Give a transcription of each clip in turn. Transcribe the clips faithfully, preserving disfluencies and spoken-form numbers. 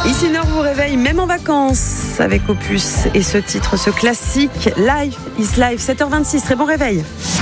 Ici Nord vous réveille même en vacances avec Opus et ce titre, ce classique Life is Life. sept heures vingt-six, très bon réveil.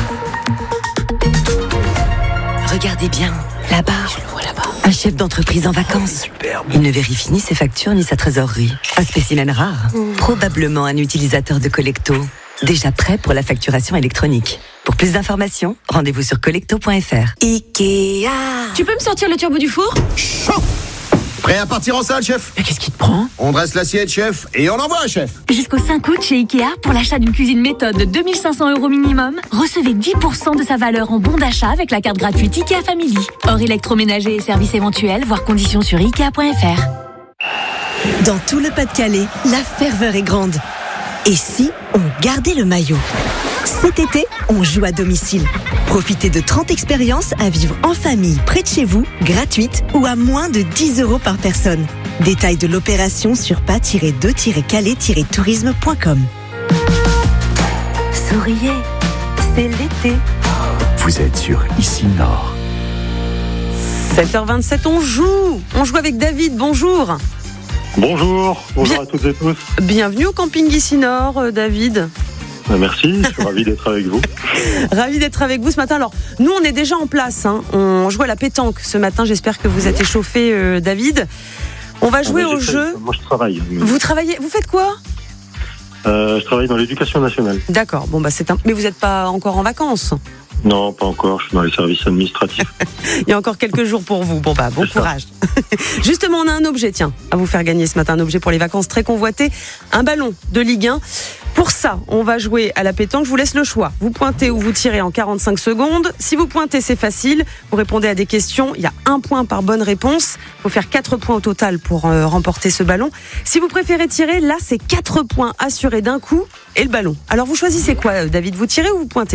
Regardez bien, là-bas, je le vois là-bas. Un chef d'entreprise en vacances. Il ne vérifie ni ses factures ni sa trésorerie. Un spécimen rare. Mmh. Probablement un utilisateur de Collecto. Déjà prêt pour la facturation électronique. Pour plus d'informations, rendez-vous sur collecto point f r. Ikea. Tu peux me sortir le turbo du four ? Chaud. Prêt à partir en salle, chef ? Mais qu'est-ce qui te prend ? On dresse l'assiette, chef, et on envoie, chef. Jusqu'au cinq août chez Ikea, pour l'achat d'une cuisine méthode de deux mille cinq cents euros minimum, recevez dix pour cent de sa valeur en bon d'achat avec la carte gratuite Ikea Family. Hors électroménager et services éventuels, voir conditions sur ikea point f r. Dans tout le Pas-de-Calais, la ferveur est grande. Et si on gardait le maillot ? Cet été, on joue à domicile. Profitez de trente expériences à vivre en famille, près de chez vous, gratuites ou à moins de dix euros par personne. Détails de l'opération sur pas tiret deux tiret calais tiret tourisme point com. Souriez, c'est l'été. Vous êtes sur Ici Nord. sept heures vingt-sept, on joue. On joue avec David, bonjour. Bonjour, bonjour Bien... à toutes et tous. Bienvenue au camping Ici Nord, euh, David. Merci, je suis ravi d'être avec vous. Ravi d'être avec vous ce matin. Alors, nous, on est déjà en place. Hein. On joue à la pétanque ce matin. J'espère que vous êtes échauffé, euh, David. On va jouer ah, au jeu. Moi, je travaille. Vous travaillez. Vous faites quoi ? euh, Je travaille dans l'éducation nationale. D'accord. Bon, bah, c'est un... Mais vous n'êtes pas encore en vacances ? Non, pas encore. Je suis dans les services administratifs. Il y a encore quelques jours pour vous. Bon, bah, bon c'est courage. Justement, on a un objet, tiens, à vous faire gagner ce matin. Un objet pour les vacances très convoité. Un ballon de Ligue un. Pour ça, on va jouer à la pétanque. Je vous laisse le choix. Vous pointez ou vous tirez en quarante-cinq secondes. Si vous pointez, c'est facile. Vous répondez à des questions. Il y a un point par bonne réponse. Il faut faire quatre points au total pour euh, remporter ce ballon. Si vous préférez tirer, là, c'est quatre points assurés d'un coup et le ballon. Alors, vous choisissez quoi, David ? Vous tirez ou vous pointez ?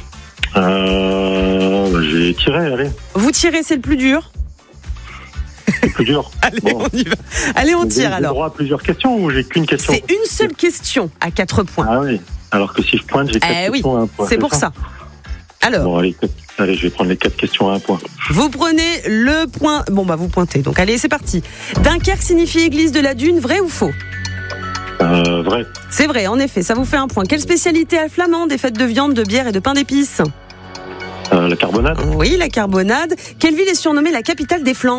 Euh, bah, j'ai tiré, allez. Vous tirez, c'est le plus dur. C'est plus dur. Allez, bon. on y va. Allez, on tire j'ai alors. J'ai droit à plusieurs questions ou j'ai qu'une question ? C'est une seule question à quatre points. Ah oui. Alors que si je pointe, j'ai quatre eh questions oui, à un point. C'est, c'est pour ça. ça. Alors. Bon, allez, allez, je vais prendre les quatre questions à un point. Vous prenez le point. Bon, bah, vous pointez. Donc, allez, c'est parti. Dunkerque signifie église de la Dune, vrai ou faux ? Euh, vrai. C'est vrai, en effet, ça vous fait un point. Quelle spécialité allemande est faite de viande, de bière et de pain d'épices ? Euh, la carbonade. Oui, la carbonade. Quelle ville est surnommée la capitale des Flandres ?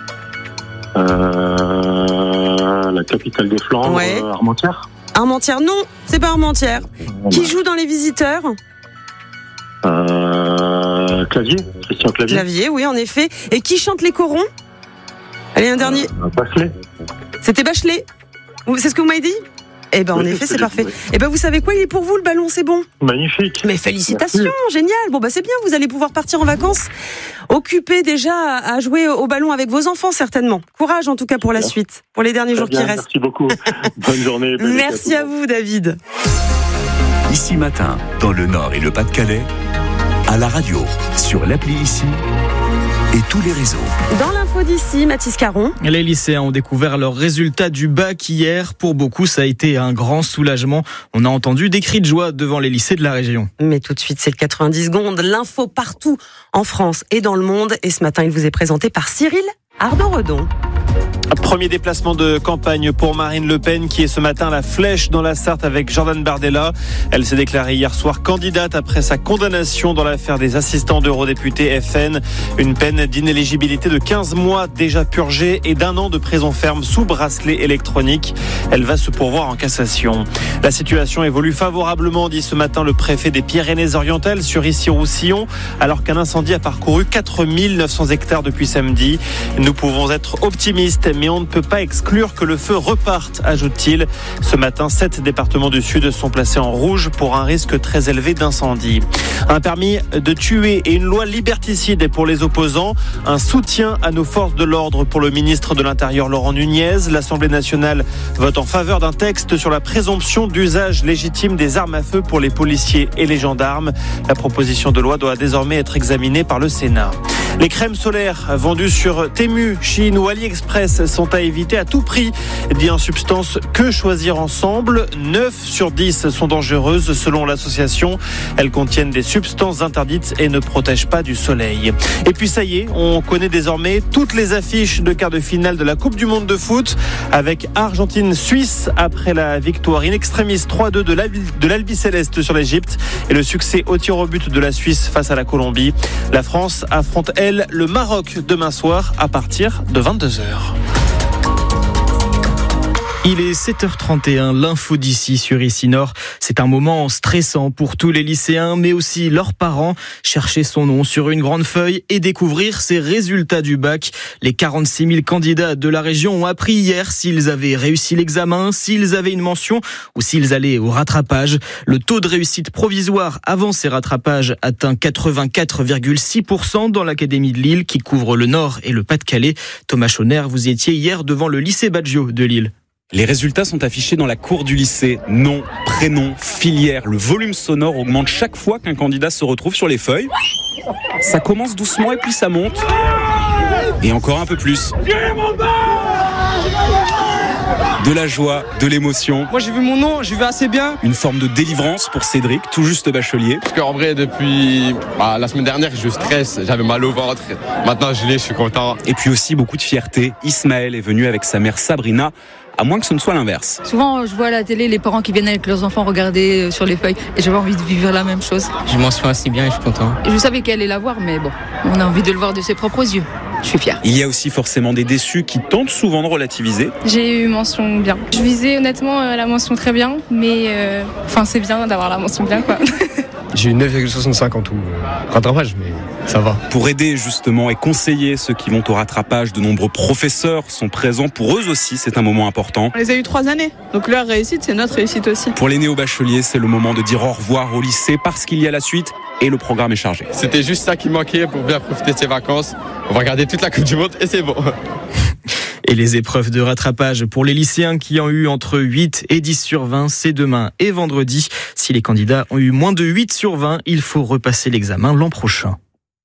Euh, la capitale des Flandres, ouais. euh, Armentières. Armentières, non, c'est pas Armentières. Oh, Qui bah. joue dans Les Visiteurs ? euh, Clavier, Christian Clavier. Clavier, oui, en effet. Et qui chante les corons ? Allez, un dernier. Euh, Bachelet. C'était Bachelet. C'est ce que vous m'avez dit ? Eh ben, oui, en effet, c'est, c'est parfait. Oui. Eh ben, vous savez quoi ? Il est pour vous, le ballon, c'est bon. Magnifique. Mais félicitations, merci. Génial. Bon, bah, c'est bien, vous allez pouvoir partir en vacances, occupé déjà à jouer au ballon avec vos enfants, certainement. Courage, en tout cas, pour la suite, pour les derniers Très jours bien, qui restent. Merci beaucoup. Bonne journée. Merci à vous, David. Ici Matin, dans le Nord et le Pas-de-Calais, à la radio, sur l'appli Ici et tous les réseaux. Dans l'info d'ici, Mathis Caron. Les lycéens ont découvert leurs résultats du bac hier. Pour beaucoup, ça a été un grand soulagement. On a entendu des cris de joie devant les lycées de la région. Mais tout de suite, c'est le quatre-vingt-dix secondes. L'info partout en France et dans le monde. Et ce matin, il vous est présenté par Cyril Ardo-Redon. Premier déplacement de campagne pour Marine Le Pen qui est ce matin à la Flèche dans la Sarthe avec Jordan Bardella. Elle s'est déclarée hier soir candidate après sa condamnation dans l'affaire des assistants d'eurodéputés F N. Une peine d'inéligibilité de quinze mois déjà purgée et d'un an de prison ferme sous bracelet électronique. Elle va se pourvoir en cassation. La situation évolue favorablement, dit ce matin le préfet des Pyrénées-Orientales sur Issy-Roussillon, alors qu'un incendie a parcouru quatre mille neuf cents hectares depuis samedi. Nous pouvons être optimistes, mais on ne peut pas exclure que le feu reparte, ajoute-t-il. Ce matin, sept départements du Sud sont placés en rouge pour un risque très élevé d'incendie. Un permis de tuer et une loi liberticide pour les opposants. Un soutien à nos forces de l'ordre pour le ministre de l'Intérieur Laurent Nunez. L'Assemblée nationale vote en faveur d'un texte sur la présomption d'usage légitime des armes à feu pour les policiers et les gendarmes. La proposition de loi doit désormais être examinée par le Sénat. Les crèmes solaires vendues sur Temu, Chine ou AliExpress stress sont à éviter à tout prix, dit en substance Que choisir ensemble. neuf sur dix sont dangereuses selon l'association. Elles contiennent des substances interdites et ne protègent pas du soleil. Et puis ça y est, on connaît désormais toutes les affiches de quart de finale de la Coupe du Monde de foot avec Argentine-Suisse après la victoire in extremis trois deux de l'Albi Céleste sur l'Égypte et le succès au tir au but de la Suisse face à la Colombie. La France affronte, elle, le Maroc demain soir à partir de vingt-deux heures. Il est sept heures trente et un, l'info d'ici sur Ici Nord. C'est un moment stressant pour tous les lycéens, mais aussi leurs parents. Chercher son nom sur une grande feuille et découvrir ses résultats du bac. Les quarante-six mille candidats de la région ont appris hier s'ils avaient réussi l'examen, s'ils avaient une mention ou s'ils allaient au rattrapage. Le taux de réussite provisoire avant ces rattrapages atteint quatre-vingt-quatre virgule six pour cent dans l'Académie de Lille qui couvre le Nord et le Pas-de-Calais. Thomas Chauner, vous étiez hier devant le lycée Baggio de Lille. Les résultats sont affichés dans la cour du lycée. Nom, prénom, filière. Le volume sonore augmente chaque fois qu'un candidat se retrouve sur les feuilles. Ça commence doucement et puis ça monte. Et encore un peu plus. De la joie, de l'émotion. Moi j'ai vu mon nom, j'ai vu assez bien. Une forme de délivrance pour Cédric, tout juste bachelier. Parce qu'en vrai, depuis bah, la semaine dernière, je stresse, j'avais mal au ventre. Maintenant je l'ai, je suis content. Et puis aussi beaucoup de fierté. Ismaël est venu avec sa mère Sabrina. À moins que ce ne soit l'inverse. Souvent, je vois à la télé les parents qui viennent avec leurs enfants regarder sur les feuilles et j'avais envie de vivre la même chose. Je m'en souviens assez bien et je suis content. Je savais qu'elle allait la voir, mais bon, on a envie de le voir de ses propres yeux. Je suis fière. Il y a aussi forcément des déçus qui tentent souvent de relativiser. J'ai eu mention bien. Je visais honnêtement la mention très bien, mais euh, enfin c'est bien d'avoir la mention bien quoi. J'ai eu neuf virgule soixante-cinq en tout. Rattrapage, mais ça va. Pour aider justement et conseiller ceux qui vont au rattrapage, de nombreux professeurs sont présents. Pour eux aussi, c'est un moment important. On les a eu trois années, donc leur réussite, c'est notre réussite aussi. Pour les néo-bacheliers, c'est le moment de dire au revoir au lycée parce qu'il y a la suite et le programme est chargé. C'était juste ça qui manquait pour bien profiter de ces vacances. On va regarder toute la Coupe du Monde et c'est bon. Et les épreuves de rattrapage pour les lycéens qui ont eu entre huit et dix sur vingt, c'est demain et vendredi. Si les candidats ont eu moins de huit sur vingt, il faut repasser l'examen l'an prochain.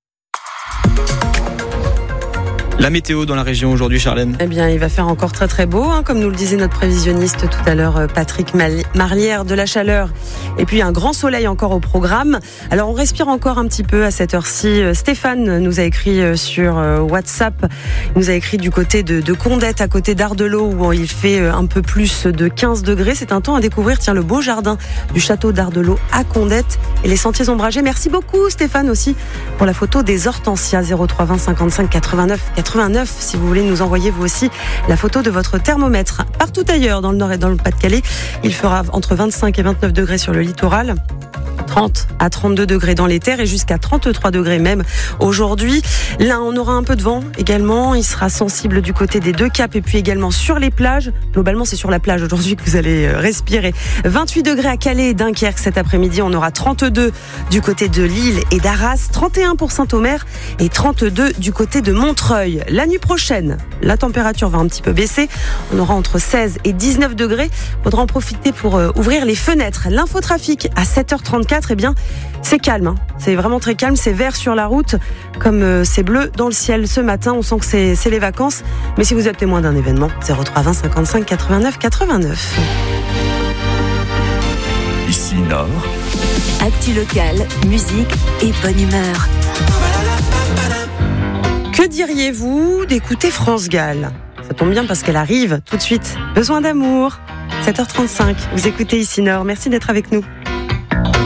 La météo dans la région aujourd'hui, Charlène. Eh bien, il va faire encore très très beau, hein, comme nous le disait notre prévisionniste tout à l'heure, Patrick Marlière, de la chaleur. Et puis un grand soleil encore au programme. Alors on respire encore un petit peu à cette heure-ci. Stéphane nous a écrit sur WhatsApp, il nous a écrit du côté de, de Condette, à côté d'Ardelot, où il fait un peu plus de quinze degrés. C'est un temps à découvrir, tiens, le beau jardin du château d'Ardelot à Condette et les sentiers ombragés. Merci beaucoup Stéphane aussi pour la photo des hortensias. Zéro trois vingt cinquante-cinq quatre-vingt-neuf quatre-vingt-neuf si vous voulez nous envoyer vous aussi la photo de votre thermomètre. Partout ailleurs dans le Nord et dans le Pas-de-Calais, il fera entre vingt-cinq et vingt-neuf degrés sur le littoral, trente à trente-deux degrés dans les terres et jusqu'à trente-trois degrés même aujourd'hui. Là, on aura un peu de vent également. Il sera sensible du côté des deux caps et puis également sur les plages. Globalement, c'est sur la plage aujourd'hui que vous allez respirer. vingt-huit degrés à Calais et Dunkerque cet après-midi. On aura trente-deux du côté de Lille et d'Arras, trente et un pour Saint-Omer et trente-deux du côté de Montreuil. La nuit prochaine, la température va un petit peu baisser. On aura entre seize et dix-neuf degrés. Il faudra en profiter pour ouvrir les fenêtres. L'infotrafic à sept heures trente-quatre. Eh bien, c'est calme, hein. C'est vraiment très calme, c'est vert sur la route, comme euh, c'est bleu dans le ciel ce matin, on sent que c'est, c'est les vacances, mais si vous êtes témoin d'un événement, zéro trois vingt cinquante-cinq quatre-vingt-neuf quatre-vingt-neuf. Ici Nord. Actu local, musique et bonne humeur. Que diriez-vous d'écouter France Gall ? Ça tombe bien parce qu'elle arrive tout de suite. Besoin d'amour, sept heures trente-cinq, vous écoutez Ici Nord, merci d'être avec nous.